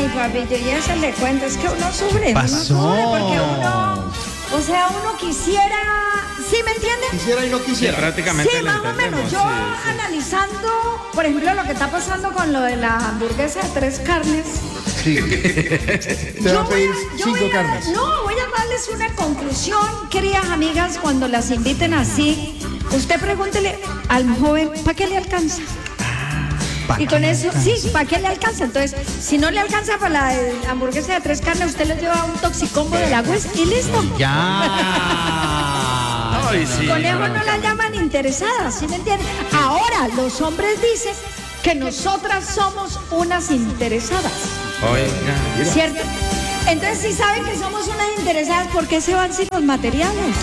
Ay, papito, ya se le cuenta, es que uno sufre. Pasó. Uno sufre porque uno quisiera, ¿sí me entienden? Quisiera y no quisiera. Sí, prácticamente Sí, más o menos. Yo analizando, por ejemplo, lo que está pasando con lo de la hamburguesa de 3 carnes. Sí. Te va a pedir 5 carnes. No, voy a darles una conclusión, queridas amigas, cuando las inviten así. Usted pregúntele al joven, ¿para qué le alcanza? Y con eso, sí, ¿para qué le alcanza? Entonces, si no le alcanza para la hamburguesa de 3 carnes, usted le lleva un toxicombo de la West y listo. Ya. Ay, sí. Con eso no la llaman interesadas, ¿sí me entienden? Ahora, los hombres dicen que nosotras somos unas interesadas. Oiga. ¿Cierto? Entonces, si saben que somos unas interesadas, ¿por qué se van sin los materiales?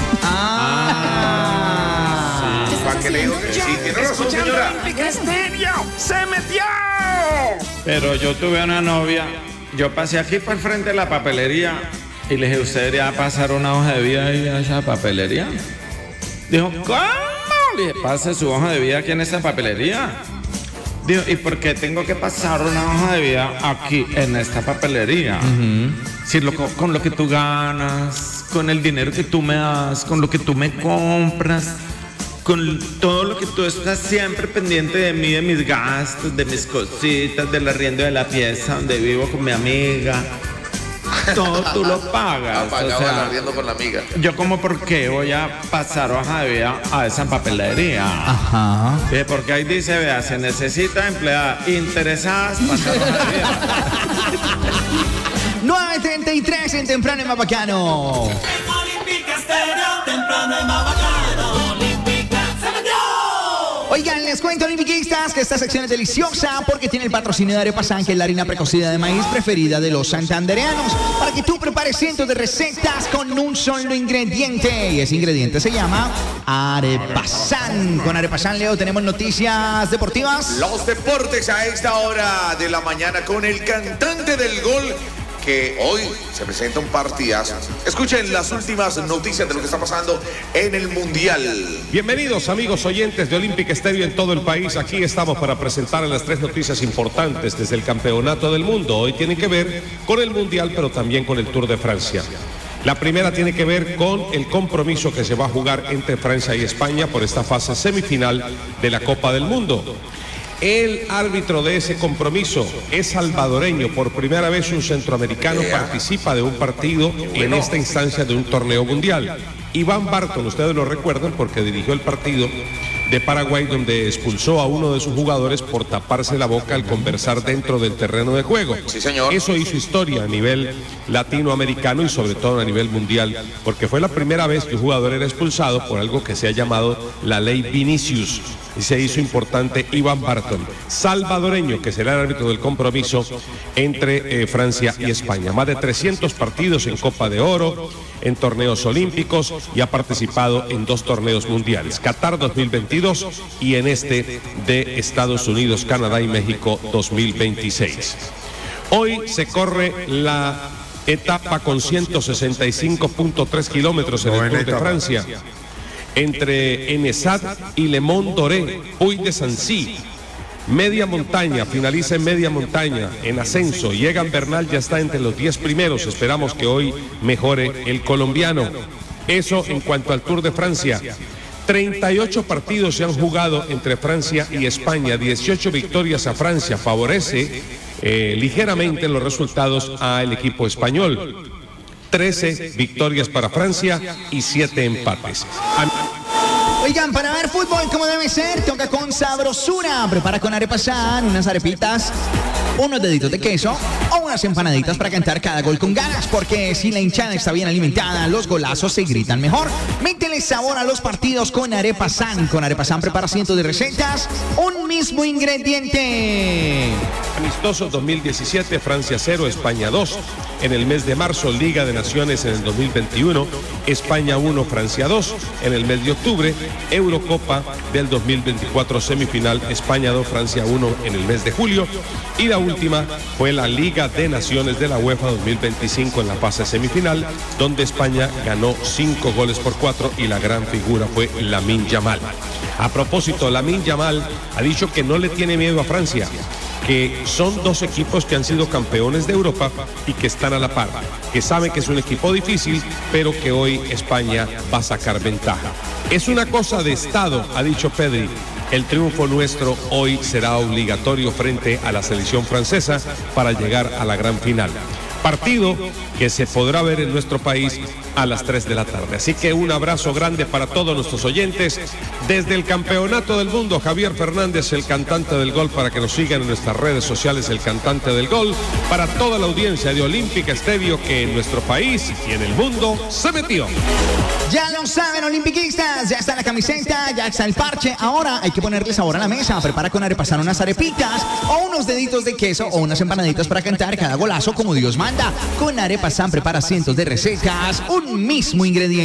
¿Para qué le digo que sí? Tiene razón, señora. ¡Se metió! Pero yo tuve una novia, yo pasé aquí por el frente de la papelería y le dije, ¿usted debería pasar una hoja de vida ahí a esa papelería? Dijo, ¿cómo? Le dije, pase su hoja de vida aquí en esta papelería. Dijo, ¿y por qué tengo que pasar una hoja de vida aquí en esta papelería? Si con lo que tú ganas, con el dinero que tú me das, con lo que tú me compras, con todo lo que tú estás siempre pendiente de mí, de mis gastos, de mis cositas, del arriendo de la pieza donde vivo con mi amiga. Todo tú lo pagas. Pagaba el arriendo con la amiga. Yo como por qué voy a pasar hoja de vida a esa papelería. Ajá. Porque ahí dice, vea, se necesita empleadas interesadas pasar hoja de vida. 9:33 en Temprano y Más Bacano. Olímpica Estéreo, temprano y más bacano. Olímpica se metió. Oigan, les cuento, olimpiquistas, que esta sección es deliciosa porque tiene el patrocinio de Arepasan, que es la harina precocida de maíz preferida de los santandereanos, para que tú prepares cientos de recetas con un solo ingrediente. Y ese ingrediente se llama Arepasan. Con Arepasan, Leo, tenemos noticias deportivas. Los deportes a esta hora de la mañana con el cantante del gol, que hoy se presenta un partidazo. Escuchen las últimas noticias de lo que está pasando en el Mundial. Bienvenidos, amigos oyentes de Olímpica Estéreo en todo el país. Aquí estamos para presentarles las 3 noticias importantes desde el Campeonato del Mundo. Hoy tienen que ver con el Mundial, pero también con el Tour de Francia. La primera tiene que ver con el compromiso que se va a jugar entre Francia y España por esta fase semifinal de la Copa del Mundo. El árbitro de ese compromiso es salvadoreño. Por primera vez un centroamericano participa de un partido en esta instancia de un torneo mundial. Iván Barton, ustedes lo recuerdan porque dirigió el partido de Paraguay, donde expulsó a uno de sus jugadores por taparse la boca al conversar dentro del terreno de juego. Sí, señor. Eso hizo historia a nivel latinoamericano y sobre todo a nivel mundial, porque fue la primera vez que un jugador era expulsado por algo que se ha llamado la ley Vinicius. Y se hizo importante Iván Barton, salvadoreño, que será el árbitro del compromiso entre Francia y España. Más de 300 partidos en Copa de Oro, en torneos olímpicos, y ha participado en 2 torneos mundiales, Qatar 2022 y en este de Estados Unidos, Canadá y México 2026. Hoy se corre la etapa con 165.3 kilómetros en el Tour de Francia, entre Enesat y Le Mont-Doré, Puy de Sancy. Media montaña, finaliza en media montaña, en ascenso. Egan Bernal ya está entre los 10 primeros. Esperamos que hoy mejore el colombiano. Eso en cuanto al Tour de Francia. 38 partidos se han jugado entre Francia y España, 18 victorias a Francia. Favorece ligeramente los resultados al equipo español. 13 victorias para Francia y 7 empates. Oigan, para ver fútbol como debe ser, toca con sabrosura. Prepara con Arepasan unas arepitas, unos deditos de queso o unas empanaditas para cantar cada gol con ganas, porque si la hinchada está bien alimentada, los golazos se gritan mejor. Métele sabor a los partidos con Arepasan. Con Arepasan prepara cientos de recetas, un mismo ingrediente. Amistoso 2017, Francia 0, España 2. En el mes de marzo, Liga de Naciones en el 2021, España 1, Francia 2. En el mes de octubre, Eurocopa del 2024, semifinal, España 2, Francia 1 en el mes de julio. Y la última fue la Liga de Naciones de la UEFA 2025 en la fase semifinal, donde España ganó 5-4 y la gran figura fue Lamine Yamal. A propósito, Lamine Yamal ha dicho que no le tiene miedo a Francia, que son dos equipos que han sido campeones de Europa y que están a la par, que saben que es un equipo difícil, pero que hoy España va a sacar ventaja. Es una cosa de Estado, ha dicho Pedri. El triunfo nuestro hoy será obligatorio frente a la selección francesa para llegar a la gran final. Partido que se podrá ver en nuestro país a las 3 de la tarde. Así que un abrazo grande para todos nuestros oyentes. Desde el Campeonato del Mundo, Javier Fernández, el cantante del gol, para que nos sigan en nuestras redes sociales, el cantante del gol. Para toda la audiencia de Olímpica Estéreo, que en nuestro país y en el mundo se metió. Ya lo saben, olimpiquistas, ya está la camiseta, ya está el parche. Ahora hay que ponerle sabor a la mesa. Prepara con Arepasán unas arepitas o unos deditos de queso o unas empanaditas para cantar cada golazo como Dios manda. Con Arepasán prepara cientos de recetas, un mismo ingrediente.